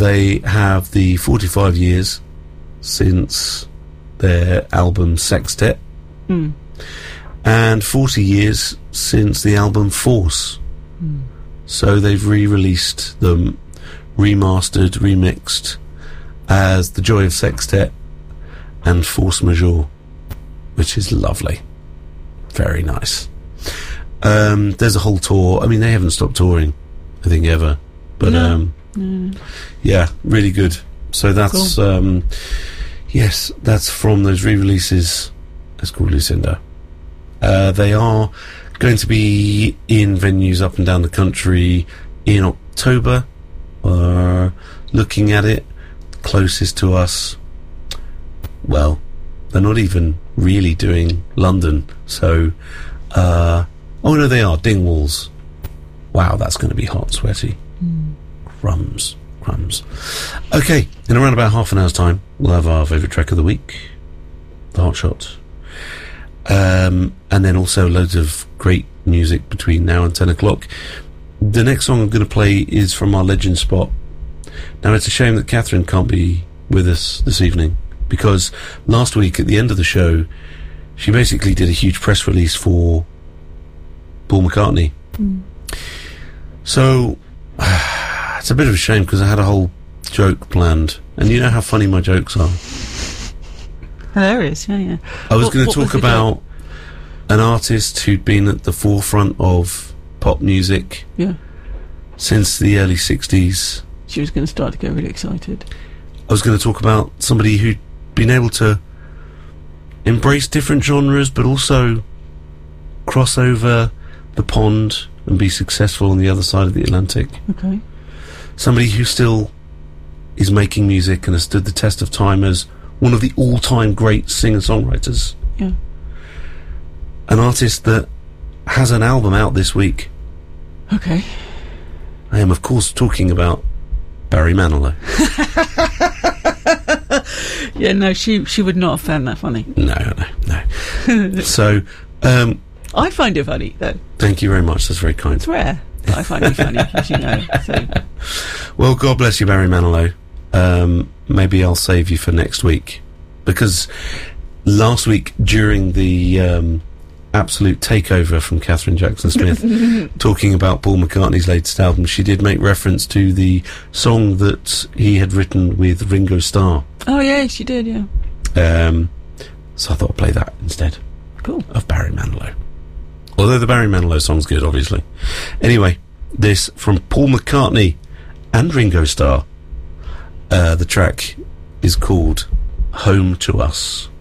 they have the 45 years since their album Sextet, and 40 years since the album Force. So they've re-released them, remastered, remixed, as The Joy of Sextet and Force Majeure, which is lovely. Very nice. There's a whole tour. I mean, they haven't stopped touring, I think, ever. But, yeah, really good. So that's, cool. Yes, that's from those re-releases. It's called Lucinda. They are going to be in venues up and down the country in October. Looking at it, closest to us, well, they're not even really doing London. So, oh no, they are. Dingwalls. Wow, that's going to be hot, sweaty. Crumbs. Okay, in around about half an hour's time, we'll have our favourite track of the week, the Hot Shot. And then also loads of great music between now and 10 o'clock. The next song I'm going to play is from our Legend Spot. Now, it's a shame that Catherine can't be with us this evening, because last week at the end of the show, she basically did a huge press release for Paul McCartney. So, it's a bit of a shame, because I had a whole joke planned, and you know how funny my jokes are. Hilarious, yeah. I was going to talk about an artist who'd been at the forefront of pop music since the early 60s. She was going to start to get really excited. I was going to talk about somebody who'd been able to embrace different genres, but also cross over the pond and be successful on the other side of the Atlantic. Okay. Somebody who still is making music and has stood the test of time as one of the all-time great singer-songwriters. Yeah. An artist that has an album out this week. Okay. I am, of course, talking about Barry Manilow. Yeah, no, she would not have found that funny. No. So, I find it funny, though. Thank you very much. That's very kind. It's rare. But I find you funny, as you know. So. Well, God bless you, Barry Manilow. Maybe I'll save you for next week, because last week during the absolute takeover from Catherine Jackson-Smith talking about Paul McCartney's latest album, she did make reference to the song that he had written with Ringo Starr. Oh yeah, she did, yeah. So I thought I'd play that instead. Cool. Of Barry Manilow. Although the Barry Manilow song's good, obviously. Anyway, this from Paul McCartney and Ringo Starr. The track is called Home to Us.